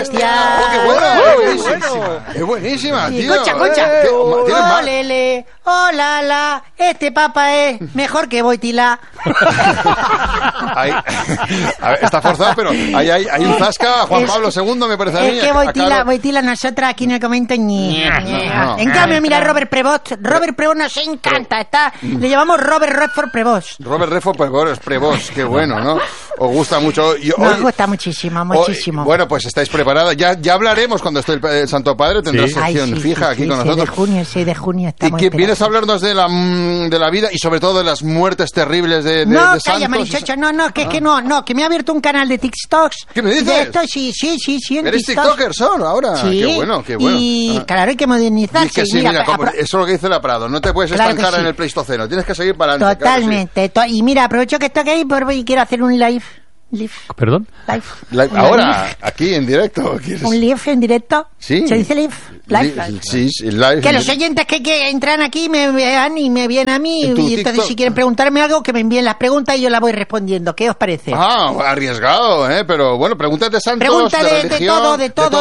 Sebastián. ¡Oh, qué bueno! ¡Es buenísima, tío! Concha. ¿Tienes ¡Hola! Este papa es mejor que Boitila. A ver, está forzado, pero hay un zasca a Juan Pablo II, me parece a mí. Es que Boitila nosotras aquí en el comento No. En cambio, mira, Robert Prevost nos encanta. Le llamamos Robert Redford Prevost. Robert Redford Prevost, qué bueno, ¿no? Os gusta mucho. Nos gusta muchísimo. Bueno, pues estáis preparadas. Ya hablaremos cuando esté el Santo Padre. Tendrá sección fija aquí con nosotros. El 6 de junio estamos. Y que vienes a hablarnos de la vida y sobre todo de las muertes terribles de calla, santos. Marichocho, que me ha abierto un canal de TikToks. ¿Qué me dices? De esto, sí, en ¿Eres TikTok. TikToker solo ahora? Sí. Qué bueno. Y claro, hay que modernizarse. Y que sí, mira, eso es lo que dice la Prado. No te puedes estancar en el Pleistoceno. Tienes que seguir para adelante. Totalmente. Claro que sí. Y mira, aprovecho que estoy aquí y quiero hacer un live. ¿Perdón? Live. Ahora, aquí en directo. ¿Un live en directo? ¿Sí? ¿Se dice live? Sí, live. Que los oyentes que entran aquí me vean y me vienen a mí. Y entonces, TikTok, si quieren preguntarme algo, que me envíen las preguntas y yo las voy respondiendo. ¿Qué os parece? Arriesgado, pero bueno, preguntas de santos, preguntas de religión, de todo,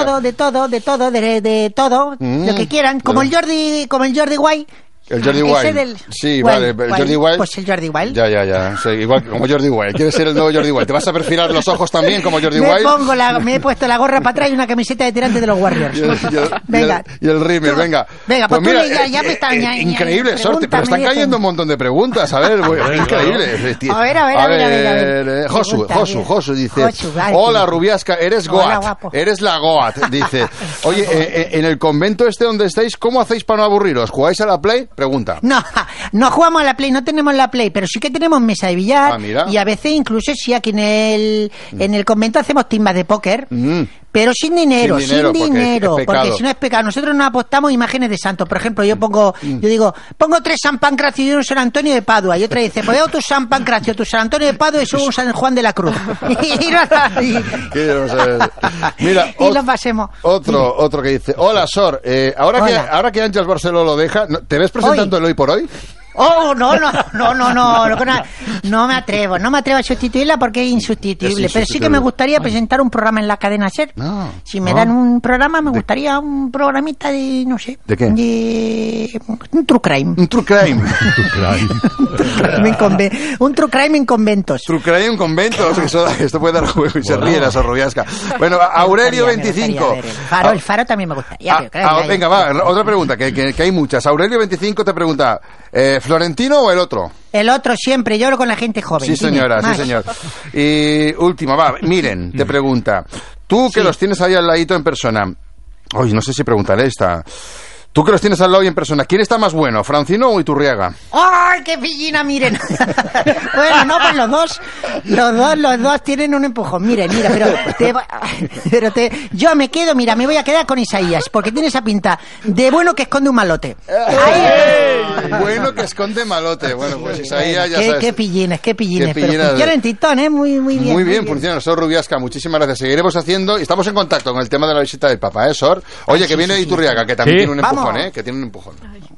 lo que quieran. Como el Jordi Guay. El Jordi Wild. Sí, vale. El Jordi Wild. Pues el Jordi Wild. Ya. Sí, igual como Jordi Wild. ¿Quieres ser el nuevo Jordi Wild? ¿Te vas a perfilar los ojos también como Jordi Wild? Me he puesto la gorra para atrás y una camiseta de tirante de los Warriors. Venga. Y el Rimmer, venga. Venga, pues mira, ya me están... Increíble, Sorte, pero están cayendo un montón de preguntas. A ver, increíble. A ver. Josu dice: hola, Rubiasca, eres Goat. Eres la Goat, dice. Oye, en el convento donde estáis, ¿cómo hacéis para no aburriros? ¿Jugáis a la Play? Pregunta. No jugamos a la Play, no tenemos la Play, pero sí que tenemos mesa de billar. Mira. Y a veces incluso sí, aquí en el convento hacemos timbas de póker. Pero sin dinero, porque si no es pecado. Nosotros no apostamos imágenes de santos. Por ejemplo, yo digo, pongo 3 San Pancracio y un San Antonio de Padua. Y otra dice, pues veo tu San Pancracio, tu San Antonio de Padua y un San Juan de la Cruz. Mira, y lo pasemos. Otro que dice, hola, Sor, ahora que Ángel Barceló lo deja, ¿te ves presentando el Hoy por Hoy? Oh, no me atrevo a sustituirla porque es insustituible, pero sí que me gustaría presentar un programa en la cadena SER. Si me dan un programa, me gustaría un programita de, no sé. ¿De qué? De un true crime. Un true crime. Un true crime en conventos. True crime en conventos. Esto puede dar juego y se ríe la Sorroviasca. Bueno, Aurelio 25. El Faro también me gustaría. Venga, va, otra pregunta, que hay muchas. Aurelio 25 te pregunta, ¿Florentino o el otro? El otro siempre, yo hablo con la gente joven. Sí, señora, sí, señor. Y última, Miren, te pregunta, tú que los tienes ahí al ladito en persona, no sé si preguntaré esta... Tú que los tienes al lado y en persona, ¿quién está más bueno, Francino o Iturriaga? ¡Ay, qué pillina, miren! Bueno, no, pues los dos tienen un empujón. Miren, yo me quedo, me voy a quedar con Isaías, porque tiene esa pinta de bueno que esconde un malote. Bueno que esconde malote. Bueno, pues Isaías ya sabes. Qué pillines. Pero funciona en TikTok, muy bien. Muy bien, funciona. Sor Rubiasca, muchísimas gracias. Seguiremos haciendo, y estamos en contacto con el tema de la visita del Papa, Sor? Oye, que viene Iturriaga, que también tiene un empujón. Que tiene un empujón.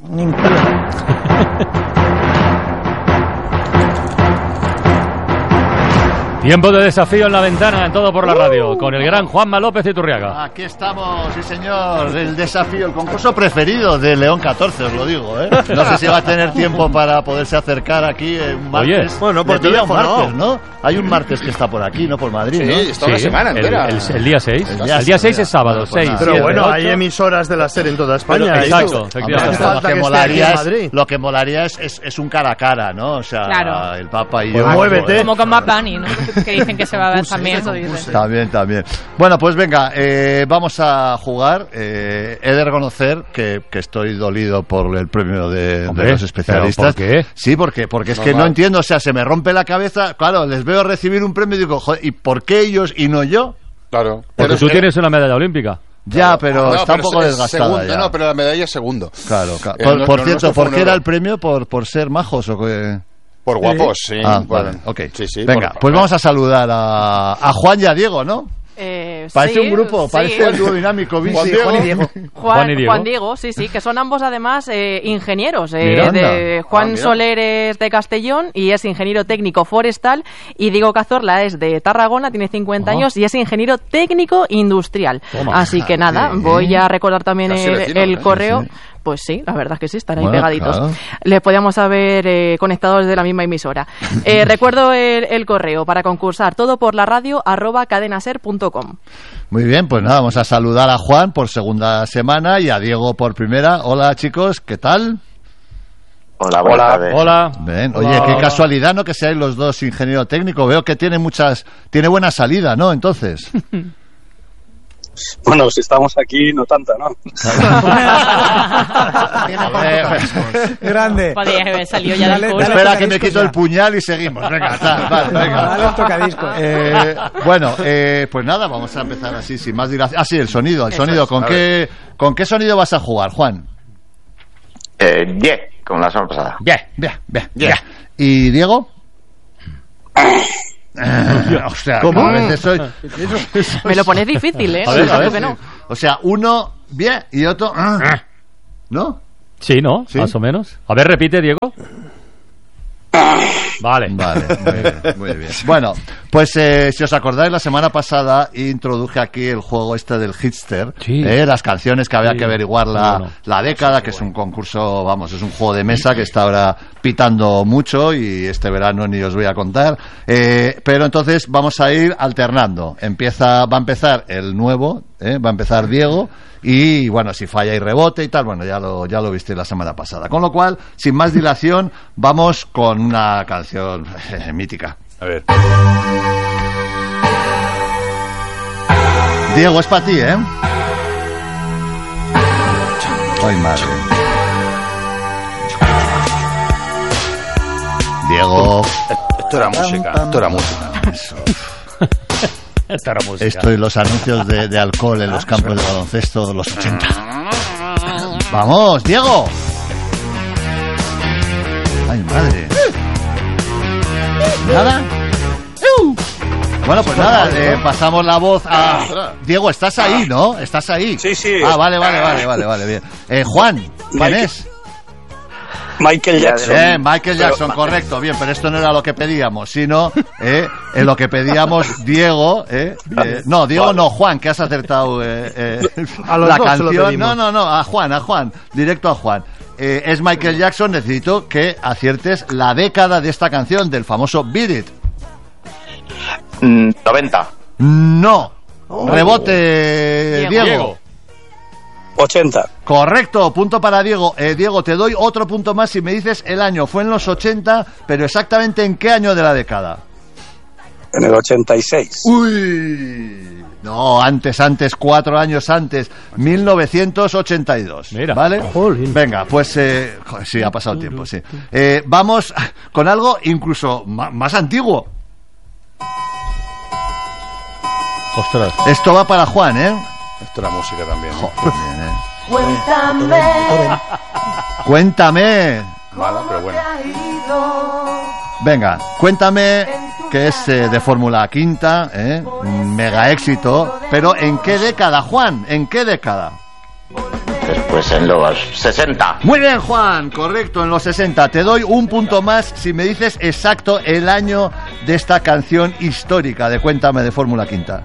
Tiempo de desafío en la ventana, en Todo por la Radio, con el gran Juanma López Iturriaga. Aquí estamos, sí señor, del desafío, el concurso preferido de León 14, os lo digo, No sé si va a tener tiempo para poderse acercar aquí un martes. Oye, bueno, por teléfono, martes, ¿no? Hay un martes que está por aquí, ¿no? Por Madrid, ¿no? Sí, está una semana entera. El día 6. El día 6 es sábado, 6. Pero bueno, hay emisoras de la SER en toda España. Exacto, efectivamente. Lo que molaría es un cara a cara, ¿no? O sea, claro. El Papa y yo. Muévete. Como con Bad Bunny, ¿no? Que dicen que se va a ver también. También. Bueno, pues venga, vamos a jugar. He de reconocer que estoy dolido por el premio de los especialistas. ¿Por qué? Sí, porque es que no entiendo, o sea, se me rompe la cabeza. Claro, les veo recibir un premio y digo, joder, ¿y por qué ellos y no yo? Claro. Porque tú tienes una medalla olímpica. Ya, pero está un poco desgastada segundo, ya. No, pero la medalla es segundo. Claro. Por cierto, ¿por qué era el premio? ¿Por ser majos o qué? Por guapos, sí. Vale, ok. Sí, venga, pues vamos a saludar a Juan y a Diego, ¿no? Parece sí, un grupo, sí. parece el dúo dinámico. Juan y Diego. Juan Diego, sí, que son ambos además ingenieros. Mira, Juan Soler es de Castellón y es ingeniero técnico forestal, y Diego Cazorla es de Tarragona, tiene 50 años y es ingeniero técnico industrial. Así que nada, voy a recordar también el correo. Sí. Pues sí, la verdad es que sí, están ahí pegaditos. Claro. Les podíamos haber conectado desde la misma emisora. Recuerdo el correo para concursar, todo por la radio @cadenaser.com. Muy bien, pues nada, vamos a saludar a Juan por segunda semana y a Diego por primera. Hola chicos, ¿qué tal? Hola, buenas tardes. Hola. Bien. Oye, qué casualidad, ¿no? Que seáis los dos ingeniero técnico. Veo que tiene buena salida, ¿no? Entonces. Bueno, si estamos aquí, no tanta, ¿no? Grande. Podría haber salido ya del curso. Espera que me quito el puñal y seguimos. Venga, venga. Dale un tocadisco. Bueno, pues nada, vamos a empezar así, sin más dilación. Ah, sí, el sonido. ¿Con qué sonido vas a jugar, Juan? Como la semana pasada. Bien. ¿Y Diego? O sea, ¿cómo? A veces soy... Me lo pones difícil, ¿eh? A ver, que no. O sea, uno bien y otro... ¿No? Sí, ¿no? ¿Sí? Más o menos. A ver, repite, Diego. Vale, muy bien. Bueno, pues si os acordáis, la semana pasada introduje aquí el juego del Hitster, las canciones que había que averiguar la década, que es un concurso, es un juego de mesa que está ahora pitando mucho y este verano ni os voy a contar, pero entonces vamos a ir alternando. Va a empezar el nuevo, va a empezar Diego. Y bueno, si falla y rebote y tal, bueno, ya lo viste la semana pasada. Con lo cual, sin más dilación, vamos con una canción mítica. A ver. Diego, es para ti, ¿eh? Ay, madre. Diego. Esto era música. Eso. Música. Esto y los anuncios de alcohol en los campos de baloncesto de los 80. ¡Vamos, Diego! ¡Ay, madre! ¿Nada? Bueno, pues nada, pasamos la voz a... Diego, ¿estás ahí, no? ¿Estás ahí? Sí. Ah, vale, bien. Juan, ¿quién es? Michael Jackson. Michael Jackson, correcto. Bien, pero esto no era lo que pedíamos, sino en lo que pedíamos Diego. No, Diego no, Juan, que has acertado a los la dos canción. No, a Juan, directo a Juan. Es Michael Jackson, necesito que aciertes la década de esta canción, del famoso Beat It. 90. No. Rebote, Diego. 80. Correcto, punto para Diego. Diego, te doy otro punto más si me dices el año. Fue en los 80, pero exactamente en qué año de la década. En el 86. Uy. No, antes, 4 años antes. 1982. Mira. ¿Vale? Jolín. Venga, pues sí, ha pasado tiempo, sí. Vamos con algo incluso más antiguo. Ostras. Esto va para Juan, ¿eh? Esto era música también. Cuéntame. Mala, pero bueno. Venga, cuéntame, que es de Fórmula Quinta, un mega éxito, pero ¿en qué década, Juan? ¿En qué década? Después en los 60. Muy bien, Juan, correcto, en los 60. Te doy un punto más si me dices exacto el año de esta canción histórica de Cuéntame, de Fórmula Quinta.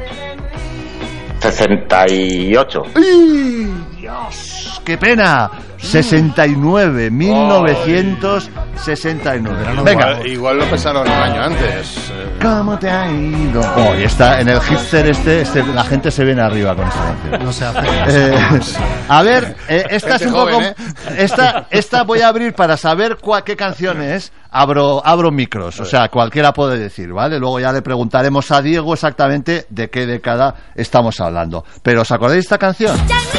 68. ¡Ay, Dios! ¡Qué pena! 69, 1969. Venga. Igual lo pensaron un año antes. ¿Cómo te ha ido? Oh, y está en el hipster la gente se viene arriba con esta canción. No se hace. A ver, esta es un joven, poco... Esta voy a abrir para saber qué canción es. Abro micros, o sea, cualquiera puede decir, ¿vale? Luego ya le preguntaremos a Diego exactamente de qué década estamos hablando. Pero ¿os acordáis de esta canción?